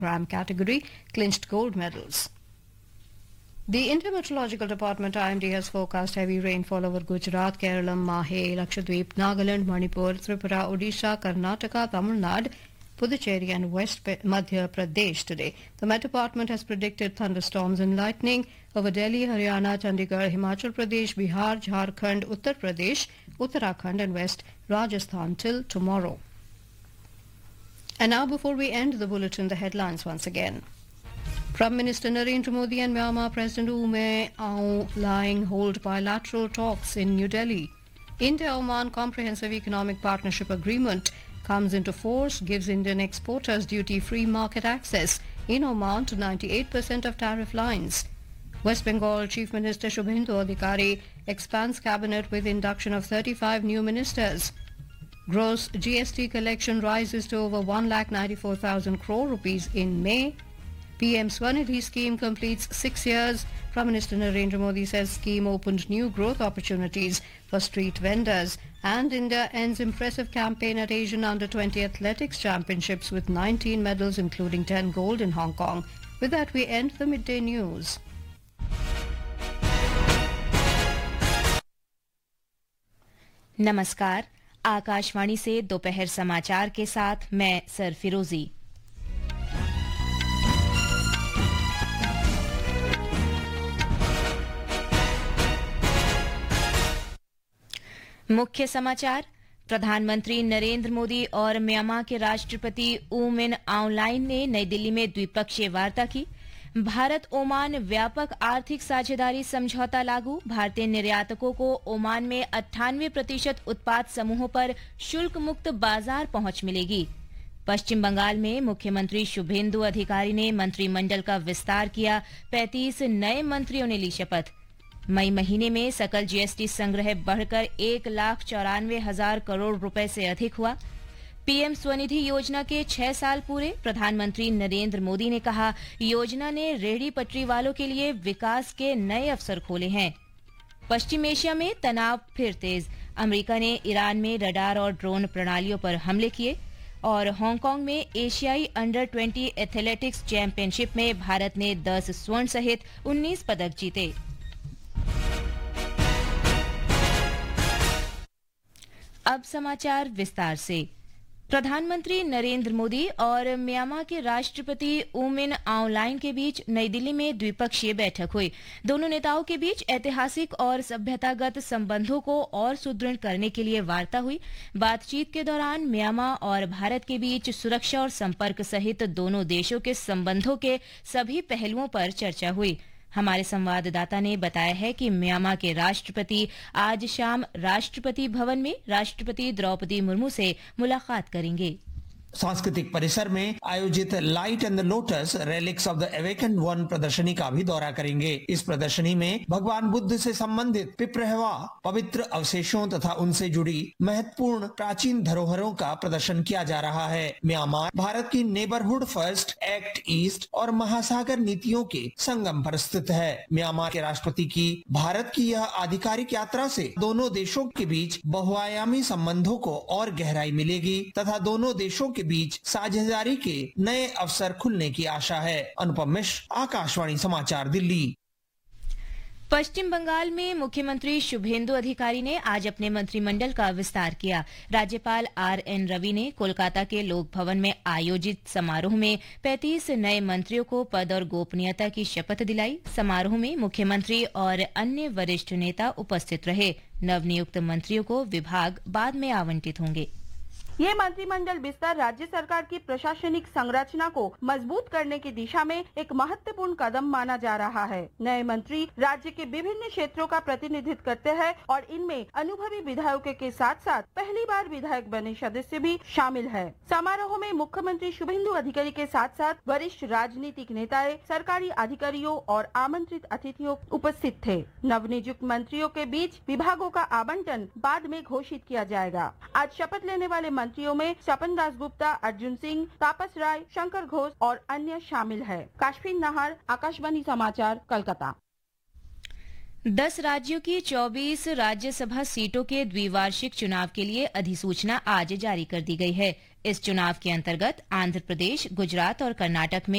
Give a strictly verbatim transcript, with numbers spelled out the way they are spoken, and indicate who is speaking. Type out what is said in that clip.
Speaker 1: gram category clinched gold medals. The Indian Meteorological Department I M D has forecast heavy rainfall over Gujarat, Kerala, Mahe, Lakshadweep, Nagaland, Manipur, Tripura, Odisha, Karnataka, Tamil Nadu, Puducherry and West Madhya Pradesh today. The Met Department has predicted thunderstorms and lightning over Delhi, Haryana, Chandigarh, Himachal Pradesh, Bihar, Jharkhand, Uttar Pradesh, Uttarakhand and West Rajasthan till tomorrow. And now before we end the bulletin, the headlines once again. Prime Minister Narendra Modi and Myanmar President U Min Aung Hlaing hold bilateral talks in New Delhi. India-Oman Comprehensive Economic Partnership Agreement comes into force, gives Indian exporters duty-free market access in Oman to ninety-eight percent of tariff lines. West Bengal Chief Minister Shubhendu Adhikari expands cabinet with induction of thirty-five new ministers. Gross G S T collection rises to over one lakh ninety-four thousand crore rupees in May. P M Swanidhi scheme completes six years. Prime Minister Narendra Modi says scheme opened new growth opportunities for street vendors. And India ends impressive campaign at Asian Under twenty Athletics Championships with nineteen medals, including ten gold in Hong Kong. With that, we end the midday news.
Speaker 2: नमस्कार, आकाशवाणी से दोपहर समाचार के साथ मैं sir फिरोजी। मुख्य समाचार। प्रधानमंत्री नरेंद्र मोदी और म्यांमार के राष्ट्रपति ऊ मिन आउंग ह्लाइंग ने नई दिल्ली में द्विपक्षीय वार्ता की। भारत ओमान व्यापक आर्थिक साझेदारी समझौता लागू। भारतीय निर्यातकों को ओमान में अट्ठानवे प्रतिशत उत्पाद समूहों पर शुल्क मुक्त बाजार पहुंच मिलेगी। पश्चिम बंगाल में मुख्यमंत्री शुभेंदु अधिकारी ने मंत्रिमंडल का विस्तार किया। पैंतीस नए मंत्रियों ने ली शपथ। मई महीने में सकल जीएसटी संग्रह बढ़कर एक लाख चौरानवे हजार करोड़ रुपए से अधिक हुआ। पीएम स्वनिधि योजना के छह साल पूरे। प्रधानमंत्री नरेंद्र मोदी ने कहा, योजना ने रेहड़ी पटरी वालों के लिए विकास के नए अवसर खोले हैं। पश्चिम एशिया में तनाव फिर तेज। अमेरिका ने ईरान में रडार और ड्रोन प्रणालियों पर हमले किए। और हांगकांग में एशियाई अंडर ट्वेंटी एथलेटिक्स चैंपियनशिप में भारत ने दस स्वर्ण सहित उन्नीस पदक जीते। अब समाचार विस्तार से। प्रधानमंत्री नरेंद्र मोदी और म्यांमार के राष्ट्रपति ऊ मिन आउंग ह्लाइंग के बीच नई दिल्ली में द्विपक्षीय बैठक हुई। दोनों नेताओं के बीच ऐतिहासिक और सभ्यतागत संबंधों को और सुदृढ़ करने के लिए वार्ता हुई। बातचीत के दौरान म्यांमार और भारत के बीच सुरक्षा और संपर्क सहित दोनों देशों के संबंधों के सभी पहलुओं पर चर्चा हुई। हमारे संवाददाता ने बताया है कि म्यांमार के राष्ट्रपति आज शाम राष्ट्रपति भवन में राष्ट्रपति द्रौपदी मुर्मू से मुलाकात करेंगे।
Speaker 3: सांस्कृतिक परिसर में आयोजित light and the lotus relics of the awakened one प्रदर्शनी का भी दौरा करेंगे। इस प्रदर्शनी में भगवान बुद्ध से संबंधित पिपरहवा पवित्र अवशेषों तथा उनसे जुड़ी महत्वपूर्ण प्राचीन धरोहरों का प्रदर्शन किया जा रहा है। म्यांमार भारत की नेबरहुड फर्स्ट, एक्ट ईस्ट और महासागर नीतियों के संगम पर स्थित है। म्यांमार के राष्ट्रपति की भारत की यह आधिकारिक यात्रा से दोनों देशों के बीच बहुआयामी संबंधों को और गहराई मिलेगी तथा दोनों देशों के बीच साझेदारी के नए अवसर खुलने की आशा है। अनुपम मिश्र, आकाशवाणी समाचार, दिल्ली।
Speaker 2: पश्चिम बंगाल में मुख्यमंत्री शुभेंदु अधिकारी ने आज अपने मंत्रिमंडल का विस्तार किया। राज्यपाल आर एन रवि ने कोलकाता के लोक भवन में आयोजित समारोह में पैंतीस नए मंत्रियों को पद और गोपनीयता की शपथ दिलाई। समारोह में मुख्यमंत्री और अन्य वरिष्ठ नेता उपस्थित रहे। नवनियुक्त मंत्रियों को विभाग बाद में आवंटित होंगे।
Speaker 4: ये मंत्रिमंडल विस्तार राज्य सरकार की प्रशासनिक संरचना को मजबूत करने की दिशा में एक महत्वपूर्ण कदम माना जा रहा है। नए मंत्री राज्य के विभिन्न क्षेत्रों का प्रतिनिधित्व करते हैं और इनमें अनुभवी विधायकों के साथ साथ पहली बार विधायक बने सदस्य भी शामिल है। समारोह में मुख्यमंत्री शुभेंदु अधिकारी के साथ साथ वरिष्ठ राजनीतिक नेताएं, सरकारी अधिकारियों और आमंत्रित अतिथियों उपस्थित थे। नवनियुक्त मंत्रियों के बीच विभागों का आवंटन बाद में घोषित किया जाएगा। आज शपथ लेने वाले मंत्रियों में सपन दास गुप्ता, अर्जुन सिंह, तापस राय, शंकर घोष और अन्य शामिल है। काशफीन नाहर, आकाशवाणी समाचार, कलकत्ता।
Speaker 2: दस राज्यों की चौबीस राज्यसभा सीटों के द्विवार्षिक चुनाव के लिए अधिसूचना आज जारी कर दी गई है। इस चुनाव के अंतर्गत आंध्र प्रदेश, गुजरात और कर्नाटक में